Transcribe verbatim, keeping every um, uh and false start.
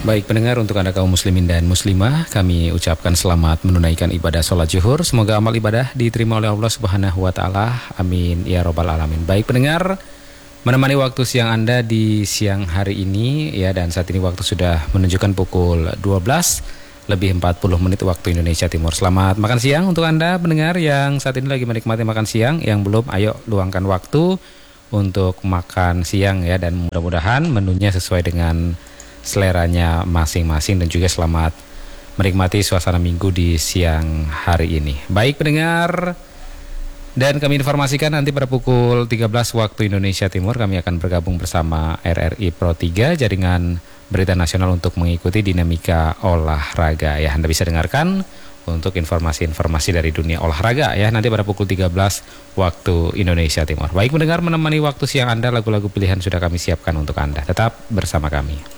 Baik pendengar, untuk Anda kaum muslimin dan muslimah, kami ucapkan selamat menunaikan ibadah sholat zuhur. Semoga amal ibadah diterima oleh Allah Subhanahu wa Ta'ala. Amin ya Rabbal Alamin. Baik pendengar, menemani waktu siang Anda di siang hari ini ya, dan saat ini waktu sudah menunjukkan pukul dua belas lebih empat puluh menit waktu Indonesia Timur. Selamat makan siang untuk Anda pendengar yang saat ini lagi menikmati makan siang. Yang belum, ayo luangkan waktu untuk makan siang ya, dan mudah-mudahan menunya sesuai dengan seleranya masing-masing, dan juga selamat menikmati suasana minggu di siang hari ini. Baik pendengar, dan kami informasikan nanti pada pukul tiga belas waktu Indonesia Timur kami akan bergabung bersama R R I Pro tiga, jaringan berita nasional, untuk mengikuti dinamika olahraga ya. Anda bisa dengarkan untuk informasi-informasi dari dunia olahraga ya, nanti pada pukul tiga belas waktu Indonesia Timur. Baik pendengar, menemani waktu siang Anda, lagu-lagu pilihan sudah kami siapkan untuk Anda. Tetap bersama kami.